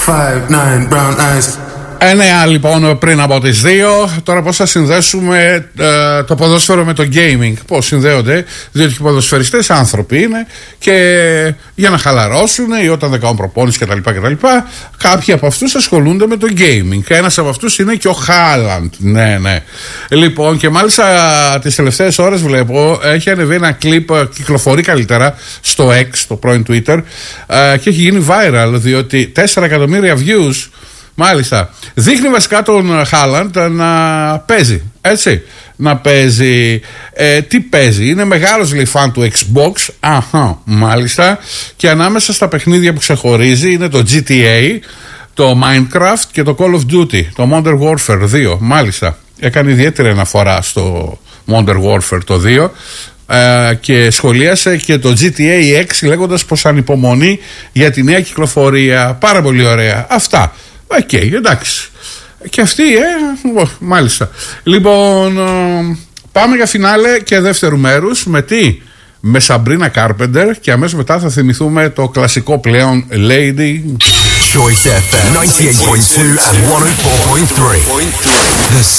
5, 9, brown eyes. 9 λοιπόν πριν από τις 2. Τώρα πώς θα συνδέσουμε το ποδόσφαιρο με το gaming? Πώς συνδέονται? Διότι οι ποδοσφαιριστές άνθρωποι είναι και για να χαλαρώσουν ή όταν δεν κάνουν προπόνηση κτλ. Κάποιοι από αυτούς ασχολούνται με το gaming. Ένας από αυτούς είναι και ο Χάλαντ. Ναι. Λοιπόν, και μάλιστα τις τελευταίες ώρες βλέπω έχει ανεβεί ένα κλιπ, κυκλοφορεί καλύτερα στο X, το πρώην Twitter, και έχει γίνει viral διότι 4 εκατομμύρια views. Μάλιστα. Δείχνει βασικά τον Χάλαντ να παίζει. Έτσι. Να παίζει. Τι παίζει? Είναι μεγάλος λέει φαν του Xbox. Αχα, μάλιστα. Και ανάμεσα στα παιχνίδια που ξεχωρίζει είναι το GTA, το Minecraft και το Call of Duty, το Modern Warfare 2. Μάλιστα. Έκανε ιδιαίτερη αναφορά στο Modern Warfare το 2. Και σχολίασε και το GTA 6 λέγοντας πως ανυπομονεί για τη νέα κυκλοφορία. Πάρα πολύ ωραία. Αυτά. Οκ, εντάξει. Και αυτή, μάλιστα. Λοιπόν, πάμε για φινάλε και δεύτερου μέρους. Με τι? Με Σαμπρίνα Κάρπεντερ. Και αμέσως μετά θα θυμηθούμε το κλασικό πλέον Lady Choice FM 98.2 and 104.3 The